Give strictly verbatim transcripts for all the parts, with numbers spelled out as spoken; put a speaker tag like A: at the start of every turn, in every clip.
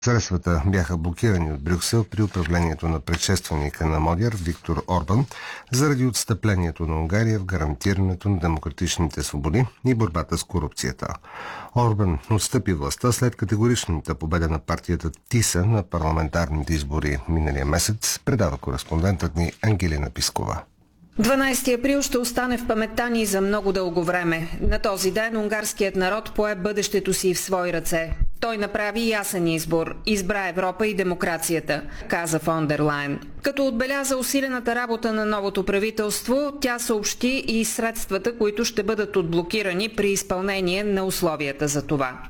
A: Средствата бяха блокирани от Брюксел при управлението на предшественика на Модер Виктор Орбан заради отстъплението на Унгария в гарантирането на демократичните свободи и борбата с корупцията. Орбан отстъпи властта след категоричната победа на партията ТИСА на парламентарните избори миналия месец, предава кореспондентът ни Ангелина Пискова.
B: дванайсети април ще остане в паметта ни за много дълго време. На този ден унгарският народ пое бъдещето си в свои ръце. Той направи ясен избор. Избра Европа и демокрацията, каза фон дер Лайен. Като отбеляза усилената работа на новото правителство, тя съобщи и средствата, които ще бъдат отблокирани при изпълнение на условията за това.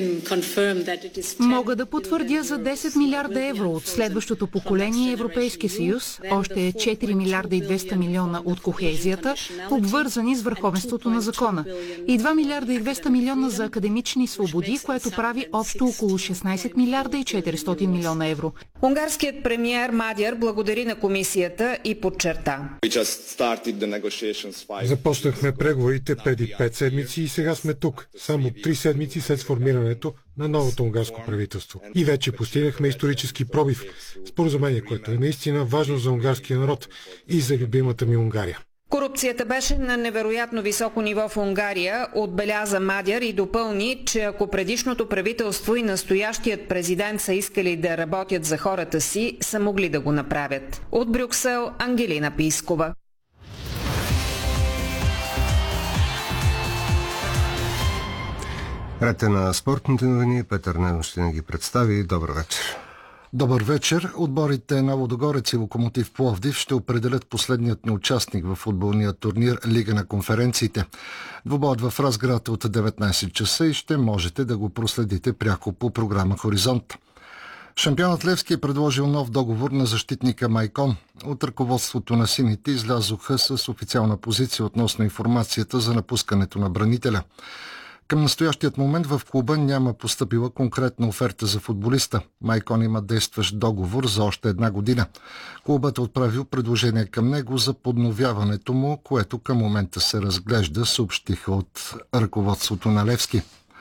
C: Мога да потвърдя за десет милиарда евро от следващото поколение Европейския съюз, още четири милиарда и двеста милиона от кохезията, обвързани с върховенството на закона, и два милиарда и двеста милиона за академични свободи, което прави общо около шестнайсет милиарда и четиристотин милиона евро.
B: Унгарският премиер Мадяр благодари на комисията и подчерта:
D: Започнахме преговорите преди пет седмици и сега сме тук, само три седмици след сформирането на новото унгарско правителство. И вече постигнахме исторически пробив, споразумение, което е наистина важно за унгарския народ и за любимата ми Унгария.
B: Корупцията беше на невероятно високо ниво в Унгария, отбеляза Мадяр и допълни, че ако предишното правителство и настоящият президент са искали да работят за хората си, са могли да го направят. От Брюксел, Ангелина Пискова.
A: Рете на спортните новини, Петър Нено ще ни ги представи. Добър вечер.
E: Добър вечер. Отборите на Лудогорец и Локомотив Пловдив ще определят последният ни участник в футболния турнир Лига на конференциите. Двубоят в Разград от деветнайсет часа и ще можете да го проследите пряко по програма Хоризонт. Шампионът Левски е предложил нов договор на защитника Майкон. От ръководството на сините излязоха с официална позиция относно информацията за напускането на бранителя. Към настоящият момент в клуба няма постъпила конкретна оферта за футболиста. Майкон има действащ договор за още една година. Клубът е отправил предложение към него за подновяването му, което към момента се разглежда, съобщиха от ръководството на Левски.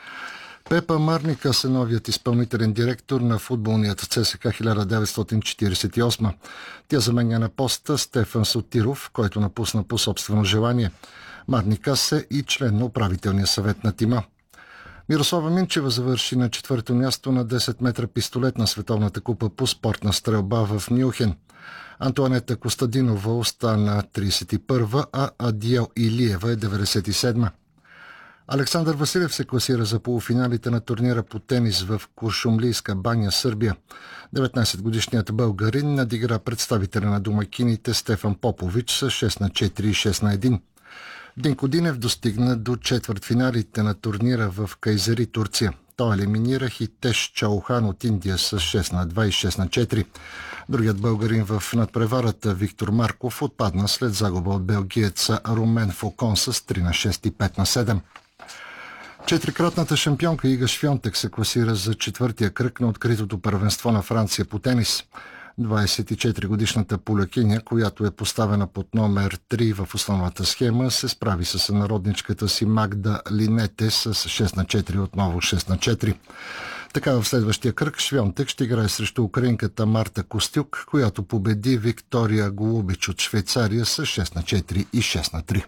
E: Пепа Марникас е новият изпълнителен директор на футболният ЦСКА хиляда деветстотин четирийсет и осма. Тя заменя на поста Стефан Сотиров, който напусна по собствено желание. Марникас е и член на управителния съвет на тима. Мирослава Минчева завърши на четвърто място на десет метра пистолет на Световната купа по спортна стрелба в Мюнхен. Антуанета Костадинова остана трийсет и първа, а Адиел Илиева е деветдесет и седма. Александър Василев се класира за полуфиналите на турнира по тенис в Куршумлийска баня, Сърбия. деветнайсетгодишният българин надигра представителя на домакините Стефан Попович с шест на четири и шест на едно. Динко Динев достигна до четвъртфиналите на турнира в Кайзери, Турция. Той елиминира Хитеш Чаухан от Индия с шест на два и шест на четири. Другият българин в надпреварата Виктор Марков отпадна след загуба от белгиеца Румен Фокон с три на шест и пет на седем. Четирикратната шампионка Ига Швионтек се класира за четвъртия кръг на откритото първенство на Франция по тенис. двайсет и четиригодишната полякиня, която е поставена под номер три в основната схема, се справи с сънародничката си Магда Линете с шест на четири, отново шест на четири. Така в следващия кръг Швионтек ще играе срещу украинката Марта Костюк, която победи Виктория Голубич от Швейцария с шест на четири и шест на три.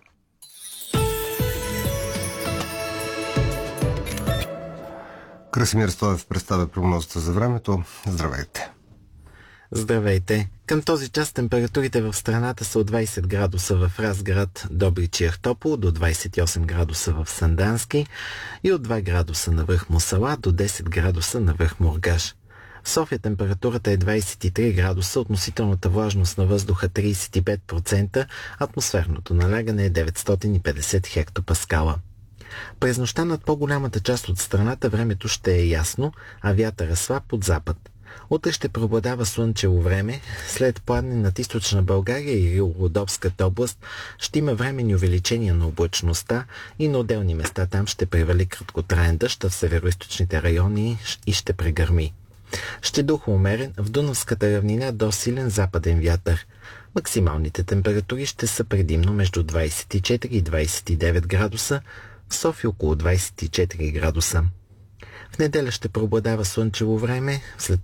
A: Красимир Стоев представя прогнозата за времето. Здравейте!
F: Здравейте! Към този час температурите в страната са от двайсет градуса в Разград, Добрич и Ахтопол до двайсет и осем градуса в Сандански и от два градуса на връх Мусала до десет градуса на връх Мургаш. В София температурата е двайсет и три градуса, относителната влажност на въздуха трийсет и пет процента, атмосферното налягане е деветстотин и петдесет хектопаскала. През нощта над по-голямата част от страната времето ще е ясно, а вятъра слаб от запад. Утре ще преобладава слънчево време, след пладне над източна България и Рило-Родопската област ще има временни увеличения на облачността и на отделни места там ще превали краткотраен дъжд, а в североизточните райони и ще прегърми. Ще духа умерен, в Дунавската равнина до силен западен вятър. Максималните температури ще са предимно между двайсет и четири и двайсет и девет градуса, в София около двайсет и четири градуса. В неделя ще преобладава слънчево време, след